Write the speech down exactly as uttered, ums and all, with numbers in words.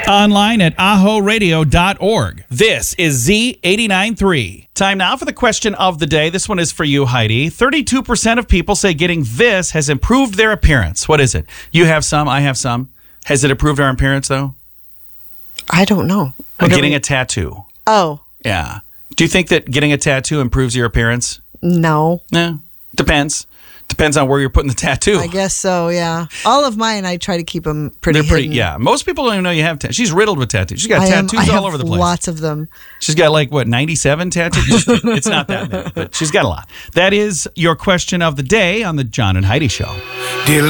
Online at aho radio dot org. This is Z eighty-nine point three. Time now for the question of the day. This one is for you, Heidi. thirty-two percent of people say getting this has improved their appearance. What is it? You have some, I have some. Has it improved our appearance, though? I don't know. Uh, getting we... a tattoo. Oh. Yeah. Do you think that getting a tattoo improves your appearance? No. No. Depends. Depends on where you're putting the tattoo. I guess so, yeah. All of mine, I try to keep them pretty They're pretty, hidden. yeah. Most people don't even know you have tattoos. She's riddled with tattoos. She's got I am, tattoos I all over the place. lots of them. She's got like, what, ninety-seven tattoos? It's not that many, but she's got a lot. That is your question of the day on the John and Heidi Show. Dear